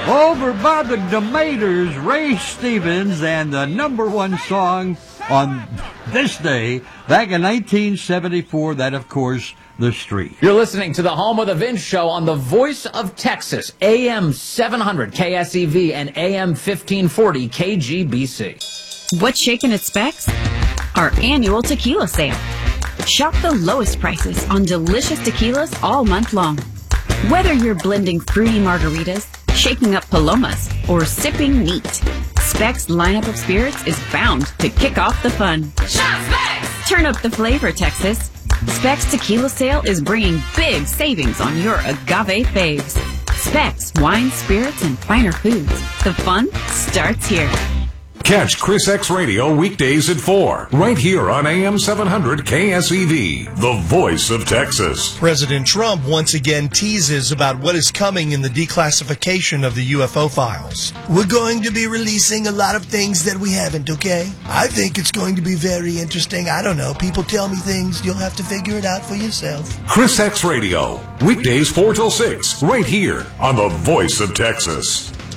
Over by the Dematers, Ray Stevens, and the number one song on this day, back in 1974, that, of course, The Street. You're listening to the Home of the Vince Show on the Voice of Texas, AM 700 KSEV and AM 1540 KGBC. What's shaking at Specs? Our annual tequila sale. Shop the lowest prices on delicious tequilas all month long. Whether you're blending fruity margaritas, shaking up palomas, or sipping neat, Specs' lineup of spirits is bound to kick off the fun. Shop Specs! Turn up the flavor, Texas. Specs Tequila Sale is bringing big savings on your agave faves. Specs Wine, Spirits, and Finer Foods. The fun starts here. Catch Chris X Radio weekdays at 4, right here on AM 700 KSEV, the voice of Texas. President Trump once again teases about what is coming in the declassification of the UFO files. We're going to be releasing a lot of things that we haven't, okay? I think it's going to be very interesting. I don't know. People tell me things. You'll have to figure it out for yourself. Chris X Radio, weekdays 4 till 6, right here on the voice of Texas.